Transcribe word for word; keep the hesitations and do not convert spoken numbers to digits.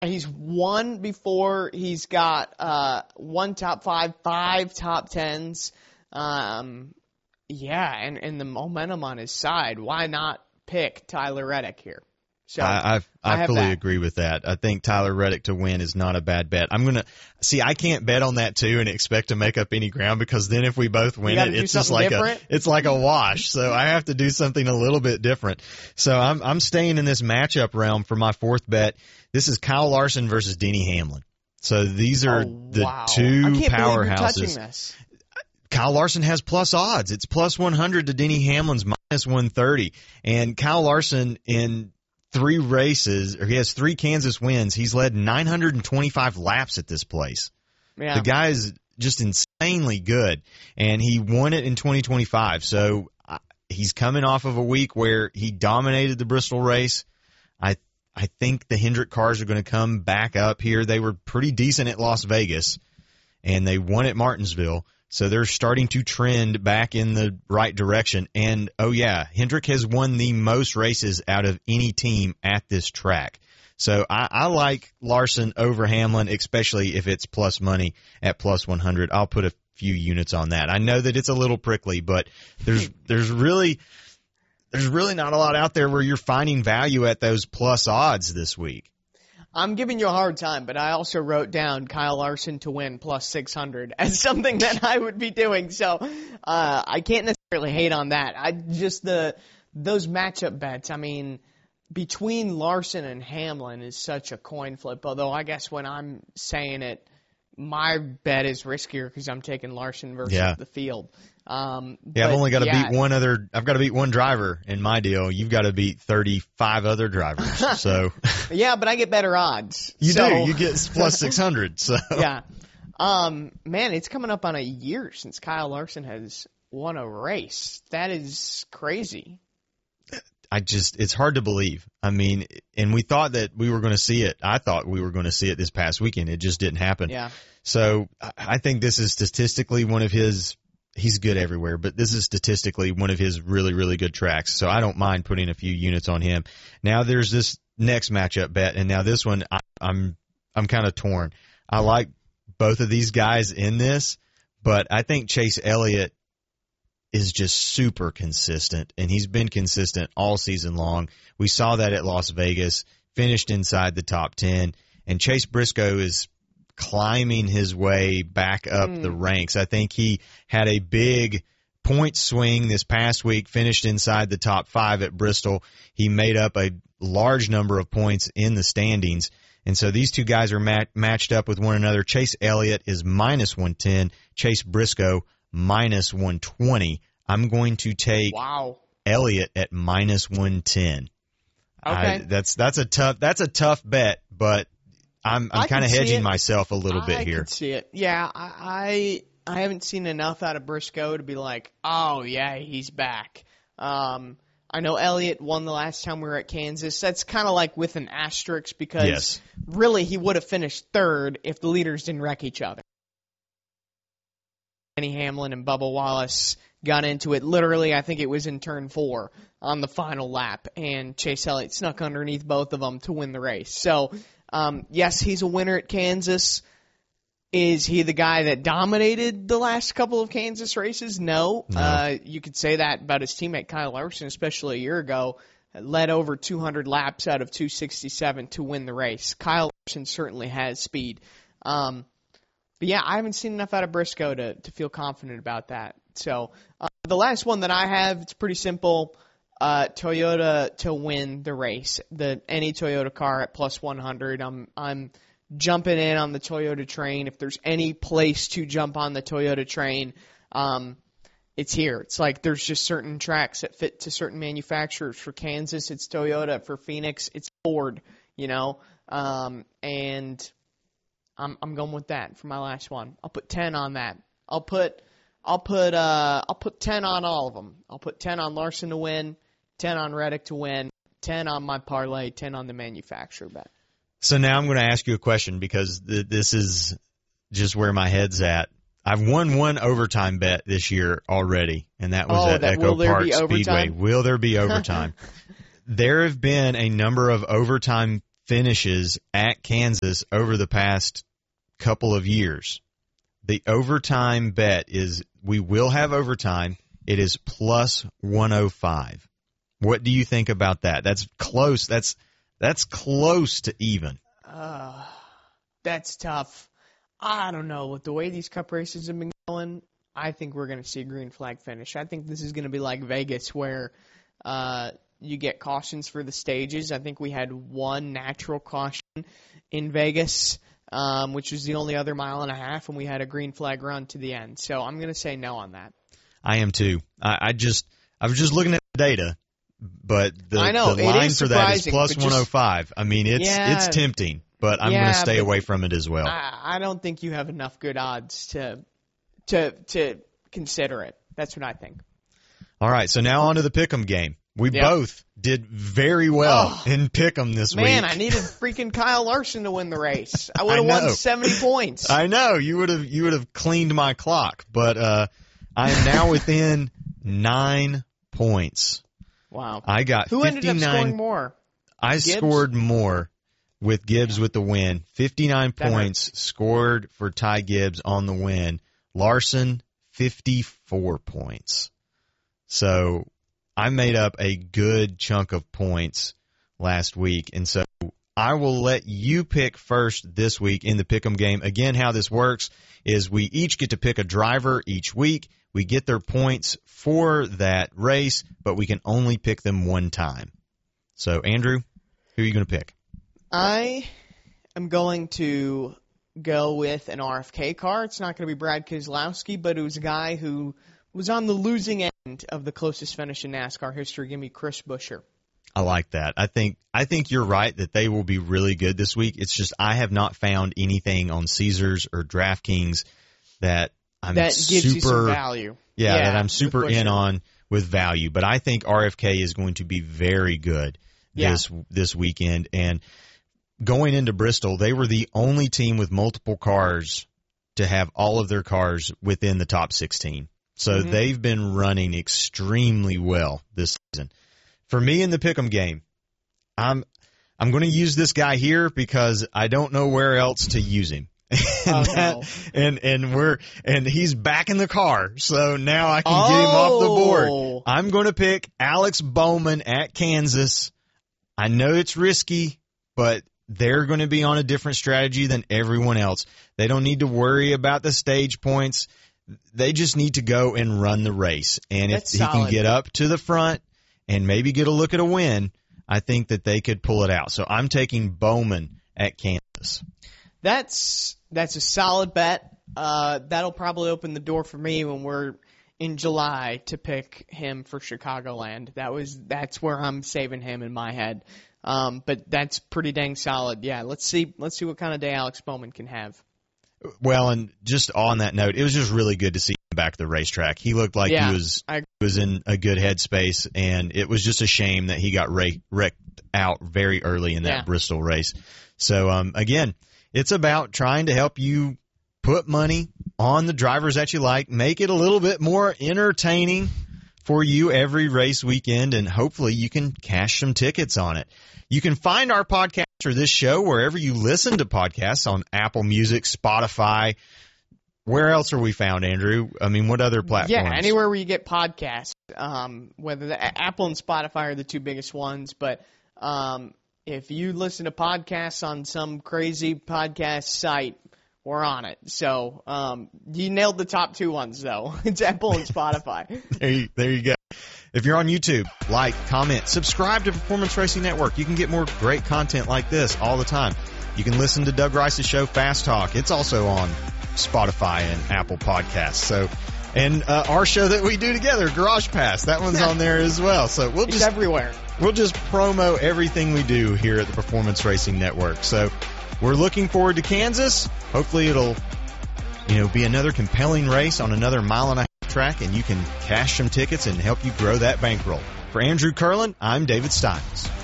He's won before. He's got uh, one top five, five top tens. Um, yeah, and, and the momentum on his side. Why not pick Tyler Reddick here? So I, I've, I, I fully that. agree with that. I think Tyler Reddick to win is not a bad bet. I'm gonna see. I can't bet on that too and expect to make up any ground, because then if we both win it, it's just like different. a it's like a wash. So I have to do something a little bit different. So I'm I'm staying in this matchup realm for my fourth bet. This is Kyle Larson versus Denny Hamlin. So these are oh, the wow. two I can't powerhouses. Believe you're touching this. Kyle Larson has plus odds. It's plus one hundred to Denny Hamlin's minus one thirty, and Kyle Larson in three races, or he has three Kansas wins. He's led nine hundred twenty-five laps at this place. Yeah. The guy is just insanely good, and he won it in twenty twenty-five. So uh, he's coming off of a week where he dominated the Bristol race. I I think the Hendrick cars are going to come back up here. They were pretty decent at Las Vegas, and they won at Martinsville. So they're starting to trend back in the right direction. And, oh, yeah, Hendrick has won the most races out of any team at this track. So I, I like Larson over Hamlin, especially if it's plus money at plus one hundred. I'll put a few units on that. I know that it's a little prickly, but there's there's really there's really not a lot out there where you're finding value at those plus odds this week. I'm giving you a hard time, but I also wrote down Kyle Larson to win plus six hundred as something that I would be doing. So uh, I can't necessarily hate on that. I just the those matchup bets. I mean, between Larson and Hamlin is such a coin flip. Although I guess when I'm saying it, my bet is riskier because I'm taking Larson versus yeah. the field. Um, yeah, I've only got to yeah. beat one other. I've got to beat one driver in my deal. You've got to beat thirty-five other drivers. So yeah, but I get better odds. You so. do. You get plus six hundred. So yeah, um, man, it's coming up on a year since Kyle Larson has won a race. That is crazy. I just, it's hard to believe. I mean, and we thought that we were going to see it. I thought we were going to see it this past weekend. It just didn't happen. Yeah. So I think this is statistically one of his. He's good everywhere, but this is statistically one of his really, really good tracks. So I don't mind putting a few units on him. Now there's this next matchup bet, and now this one I, I'm I'm kind of torn. I like both of these guys in this, but I think Chase Elliott is just super consistent, and he's been consistent all season long. We saw that at Las Vegas, finished inside the top ten, and Chase Briscoe is climbing his way back up mm. the ranks. I think he had a big point swing this past week, finished inside the top five at Bristol. He made up a large number of points in the standings. And so these two guys are mat- matched up with one another. Chase Elliott is minus one ten, Chase Briscoe minus one twenty. I'm going to take wow. Elliott at minus one ten. Okay. I, that's that's a tough that's a tough bet, but I'm I'm kind of hedging myself a little bit I here. I can see it. Yeah, I, I I haven't seen enough out of Briscoe to be like, oh yeah, he's back. Um, I know Elliott won the last time we were at Kansas. That's kind of like with an asterisk because yes. really he would have finished third if the leaders didn't wreck each other. Denny Hamlin and Bubba Wallace got into it. Literally, I think it was in turn four on the final lap, and Chase Elliott snuck underneath both of them to win the race. So. Um, yes, he's a winner at Kansas. Is he the guy that dominated the last couple of Kansas races? No. no. Uh, you could say that about his teammate Kyle Larson, especially a year ago. Led over two hundred laps out of two sixty-seven to win the race. Kyle Larson certainly has speed. Um, but yeah, I haven't seen enough out of Briscoe to, to feel confident about that. So uh, the last one that I have, it's pretty simple. Uh, Toyota to win the race. The any Toyota car at plus one hundred. I'm I'm jumping in on the Toyota train. If there's any place to jump on the Toyota train, um, it's here. It's like there's just certain tracks that fit to certain manufacturers. For Kansas, it's Toyota. For Phoenix, it's Ford. You know, um, and I'm I'm going with that for my last one. I'll put ten on that. I'll put I'll put uh I'll put ten on all of them. I'll put ten on Larson to win. ten on Reddick to win, ten on my parlay, ten on the manufacturer bet. So now I'm going to ask you a question because th- this is just where my head's at. I've won one overtime bet this year already, and that was oh, at that, Echo Park Speedway. Overtime? Will there be overtime? There have been a number of overtime finishes at Kansas over the past couple of years. The overtime bet is we will have overtime. It is plus one oh five. What do you think about that? That's close. That's that's close to even. Uh, that's tough. I don't know. With the way these cup races have been going, I think we're going to see a green flag finish. I think this is going to be like Vegas where uh, you get cautions for the stages. I think we had one natural caution in Vegas, um, which was the only other mile and a half, and we had a green flag run to the end. So I'm going to say no on that. I am too. I, I just I was just looking at the data, but the, I know, the it line is for that is surprising, plus but just- one oh five. I mean, it's Yeah. it's tempting, but I'm Yeah, going to stay but away from it as well. I, I don't think you have enough good odds to to to consider it. That's what I think. All right, so now on to the Pick'em game. We Yep. both did very well Oh, in Pick'em this Man, week. I needed freaking Kyle Larson to win the race. I would I have won know. seventy points. I know you would have you would have cleaned my clock, but uh, I am now within nine points. Wow. I got Who ended up fifty-nine. scoring more? I Gibbs? scored more with Gibbs with the win. fifty-nine That points scored for Ty Gibbs on the win. Larson, fifty-four points. So I made up a good chunk of points last week. And so I will let you pick first this week in the Pick'em game. Again, how this works is we each get to pick a driver each week. We get their points for that race, but we can only pick them one time. So, Andrew, who are you going to pick? I am going to go with an R F K car. It's not going to be Brad Keselowski, but it was a guy who was on the losing end of the closest finish in NASCAR history. Give me Chris Buescher. I like that. I think I think you're right that they will be really good this week. It's just I have not found anything on Caesars or DraftKings that I'm That super gives you some value. Yeah, Yeah, that I'm with super in Buescher. on with value. But I think R F K is going to be very good this this weekend. And going into Bristol, they were the only team with multiple cars to have all of their cars within the top sixteen. So Mm-hmm. they've been running extremely well this season. For me in the Pick'em game, I'm I'm going to use this guy here because I don't know where else to use him. and, Oh, that, no. and and we're and he's back in the car, so now I can get him off the Oh. board. I'm going to pick Alex Bowman at Kansas. I know it's risky, but they're going to be on a different strategy than everyone else. They don't need to worry about the stage points. They just need to go and run the race. And That's if he can solid. get up to the front and maybe get a look at a win, I think that they could pull it out. So I'm taking Bowman at Kansas. That's that's a solid bet. Uh, that'll probably open the door for me when we're in July to pick him for Chicagoland. That was that's where I'm saving him in my head. Um, but that's pretty dang solid. Yeah, let's see let's see what kind of day Alex Bowman can have. Well, and just on that note, it was just really good to see him back at the racetrack. He looked like Yeah, he was I- was in a good headspace, and it was just a shame that he got ra- wrecked out very early in that Yeah. Bristol race. So, um, again, it's about trying to help you put money on the drivers that you like, make it a little bit more entertaining for you every race weekend, and hopefully you can cash some tickets on it. You can find our podcast or this show wherever you listen to podcasts on Apple Music, Spotify. Where else are we found, Andrew? I mean, what other platforms? Yeah, anywhere where you get podcasts, um, whether the A- Apple and Spotify are the two biggest ones, but um, if you listen to podcasts on some crazy podcast site, we're on it. So um, you nailed the top two ones, though. It's Apple and Spotify. There you, there you go. If you're on YouTube, like, comment, subscribe to Performance Racing Network. You can get more great content like this all the time. You can listen to Doug Rice's show, Fast Talk. It's also on Spotify and Apple Podcasts. So, and uh, our show that we do together, Garage Pass, that one's on there as well. So we'll It's just everywhere. we'll just promo everything we do here at the Performance Racing Network. So we're looking forward to Kansas. Hopefully it'll, you know, be another compelling race on another mile and a half track, and you can cash some tickets and help you grow that bankroll. For Andrew Curlin, I'm David Steins.